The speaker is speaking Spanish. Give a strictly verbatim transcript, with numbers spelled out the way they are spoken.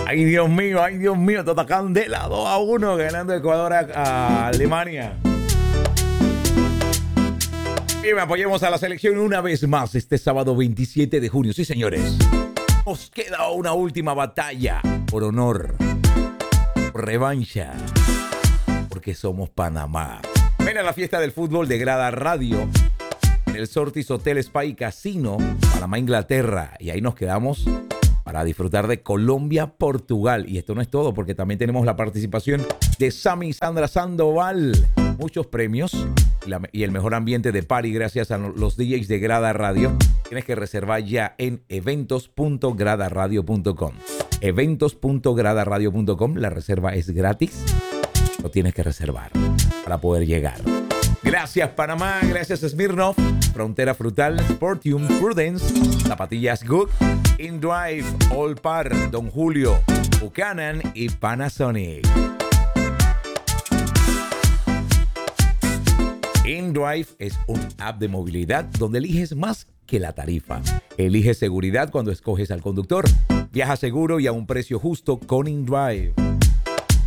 Ay, Dios mío, ay, Dios mío, Tota Candela, dos a uno, ganando Ecuador a, a Alemania. Y me apoyemos a la selección una vez más este sábado veintisiete de junio. Sí, señores. Nos queda una última batalla por honor, por revancha, porque somos Panamá. Ven a la fiesta del fútbol de Grada Radio en el Sortis Hotel Spa y Casino, Panamá, Inglaterra. Y ahí nos quedamos para disfrutar de Colombia, Portugal. Y esto no es todo, porque también tenemos la participación de Sammy y Sandra Sandoval. Muchos premios y, la, y el mejor ambiente de party gracias a los D Js de Grada Radio. Tienes que reservar ya en eventos punto grada radio punto com. eventos punto grada radio punto com. La reserva es gratis. Lo tienes que reservar para poder llegar. Gracias Panamá, gracias Smirnoff, Frontera Frutal, Sportium, Prudence, Zapatillas Good, InDrive, All Par, Don Julio, Buchanan y Panasonic. InDrive es un app de movilidad donde eliges más que la tarifa. Elige seguridad cuando escoges al conductor. Viaja seguro y a un precio justo con InDrive.